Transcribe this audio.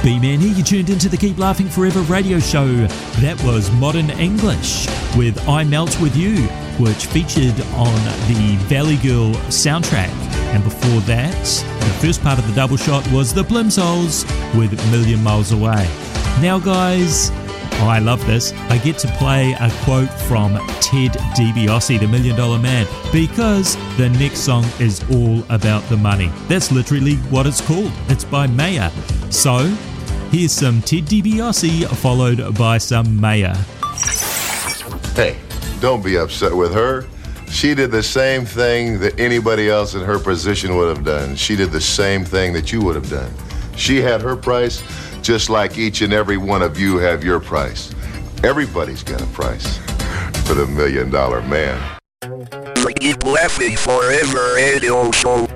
B-Man here, you tuned into the Keep Laughing Forever radio show. That was Modern English with I Melt With You, which featured on the Valley Girl soundtrack. And before that, the first part of the double shot was the Plimsolls with Million Miles Away. Now guys, I love this. I get to play a quote from Ted DiBiase, the $1 Million Man, because the next song is all about the money. That's literally what it's called. It's by Maya. So, here's some Ted DiBiase followed by some Maya. Hey, don't be upset with her. She did the same thing that anybody else in her position would have done. She did the same thing that you would have done. She had her price, just like each and every one of you have your price. Everybody's got a price for the $1 Million Man. Keep Laughing Forever radio show.